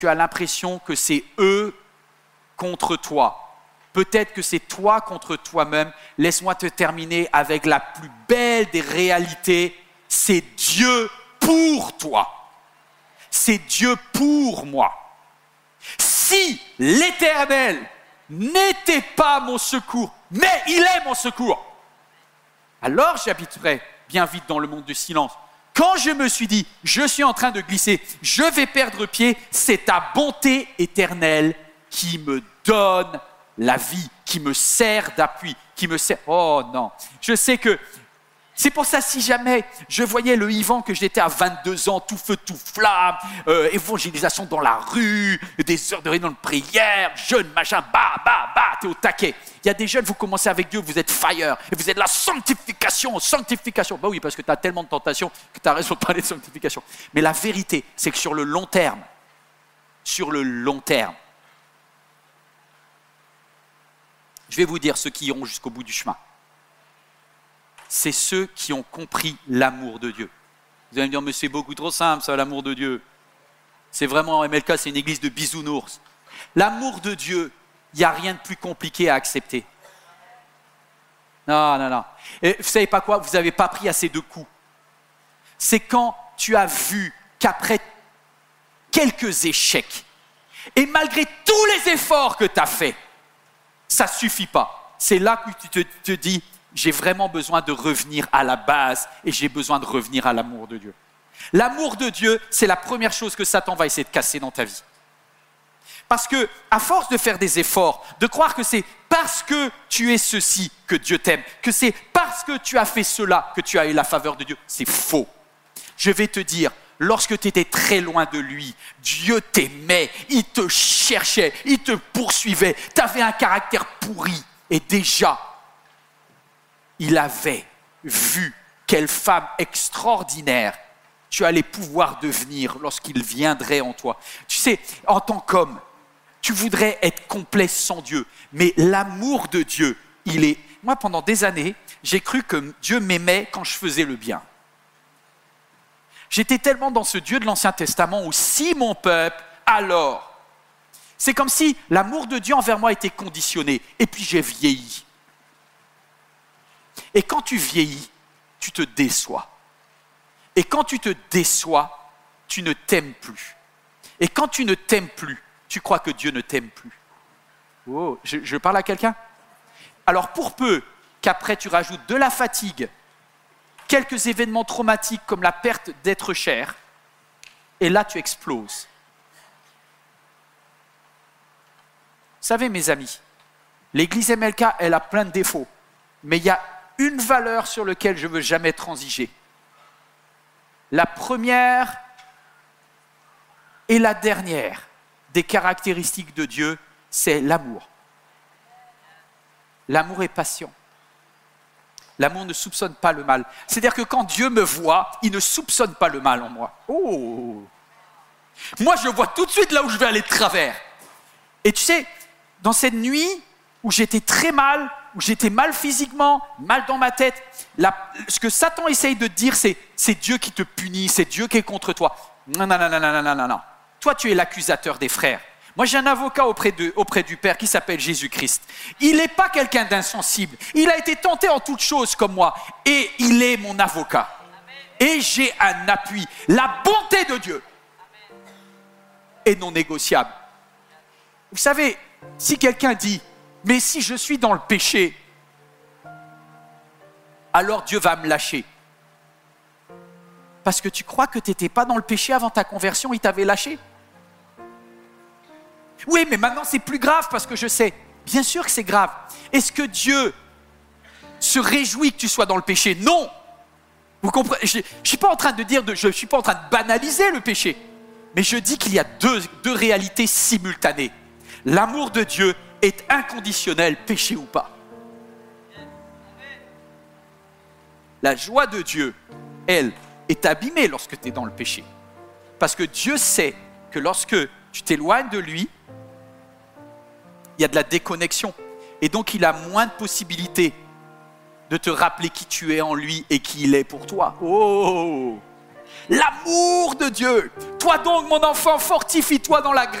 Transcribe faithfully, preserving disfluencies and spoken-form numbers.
tu as l'impression que c'est eux contre toi. Peut-être que c'est toi contre toi-même. Laisse-moi te terminer avec la plus belle des réalités. C'est Dieu pour toi. C'est Dieu pour moi. Si l'Éternel n'était pas mon secours, mais il est mon secours, alors j'habiterai bien vite dans le monde du silence. Quand je me suis dit, je suis en train de glisser, je vais perdre pied, c'est ta bonté éternelle qui me donne la vie, qui me sert d'appui, qui me sert... Oh non, je sais que... C'est pour ça, si jamais je voyais le Yvan que j'étais à vingt-deux ans, tout feu, tout flamme, euh, évangélisation dans la rue, des heures de réunion de prière, jeune, machin, bah, bah, bah, t'es au taquet. Il y a des jeunes, vous commencez avec Dieu, vous êtes fire, et vous êtes la sanctification, sanctification. Bah oui, parce que tu as tellement de tentations que tu as raison de parler de sanctification. Mais la vérité, c'est que sur le long terme, sur le long terme, je vais vous dire ceux qui iront jusqu'au bout du chemin. C'est ceux qui ont compris l'amour de Dieu. Vous allez me dire, mais c'est beaucoup trop simple ça, l'amour de Dieu. C'est vraiment, M L K, c'est une église de bisounours. L'amour de Dieu, il n'y a rien de plus compliqué à accepter. Non, non, non. Et vous ne savez pas quoi? Vous n'avez pas pris assez de coups. C'est quand tu as vu qu'après quelques échecs, et malgré tous les efforts que tu as faits, ça ne suffit pas. C'est là que tu te, te dis, j'ai vraiment besoin de revenir à la base et j'ai besoin de revenir à l'amour de Dieu. L'amour de Dieu, c'est la première chose que Satan va essayer de casser dans ta vie. Parce que, à force de faire des efforts, de croire que c'est parce que tu es ceci que Dieu t'aime, que c'est parce que tu as fait cela que tu as eu la faveur de Dieu, c'est faux. Je vais te dire, lorsque tu étais très loin de lui, Dieu t'aimait, il te cherchait, il te poursuivait, tu avais un caractère pourri et déjà, il avait vu quelle femme extraordinaire tu allais pouvoir devenir lorsqu'il viendrait en toi. Tu sais, en tant qu'homme, tu voudrais être complet sans Dieu, mais l'amour de Dieu, il est... Moi, pendant des années, j'ai cru que Dieu m'aimait quand je faisais le bien. J'étais tellement dans ce Dieu de l'Ancien Testament où si mon peuple, alors... C'est comme si l'amour de Dieu envers moi était conditionné, et puis j'ai vieilli. Et quand tu vieillis, tu te déçois. Et quand tu te déçois, tu ne t'aimes plus. Et quand tu ne t'aimes plus, tu crois que Dieu ne t'aime plus. Oh, je, je parle à quelqu'un? Alors pour peu qu'après tu rajoutes de la fatigue, quelques événements traumatiques comme la perte d'être cher, et là tu exploses. Vous savez mes amis, l'église M L K, elle a plein de défauts, mais il y a une valeur sur laquelle je ne veux jamais transiger. La première et la dernière des caractéristiques de Dieu, c'est l'amour. L'amour est patient. L'amour ne soupçonne pas le mal. C'est-à-dire que quand Dieu me voit, il ne soupçonne pas le mal en moi. Oh! Moi, je vois tout de suite là où je vais aller de travers. Et tu sais, dans cette nuit où j'étais très mal, où j'étais mal physiquement, mal dans ma tête, la, ce que Satan essaye de te dire, c'est, c'est Dieu qui te punit, c'est Dieu qui est contre toi. Non, non, non, non, non, non, non, non. Toi, tu es l'accusateur des frères. Moi, j'ai un avocat auprès, de, auprès du Père qui s'appelle Jésus-Christ. Il n'est pas quelqu'un d'insensible. Il a été tenté en toutes choses comme moi. Et il est mon avocat. Et j'ai un appui. La bonté de Dieu est non négociable. Vous savez, si quelqu'un dit, mais si je suis dans le péché, alors Dieu va me lâcher. Parce que tu crois que tu n'étais pas dans le péché avant ta conversion, il t'avait lâché? Oui, mais maintenant c'est plus grave parce que je sais. Bien sûr que c'est grave. Est-ce que Dieu se réjouit que tu sois dans le péché? Non. Vous comprenez? Je ne suis pas en train de dire, de, je ne suis pas en train de banaliser le péché. Mais je dis qu'il y a deux, deux réalités simultanées. L'amour de Dieu est inconditionnel, péché ou pas. La joie de Dieu, elle, est abîmée lorsque tu es dans le péché. Parce que Dieu sait que lorsque tu t'éloignes de lui, il y a de la déconnexion. Et donc, il a moins de possibilités de te rappeler qui tu es en lui et qui il est pour toi. Oh! L'amour de Dieu. Toi donc, mon enfant, fortifie-toi dans la grâce.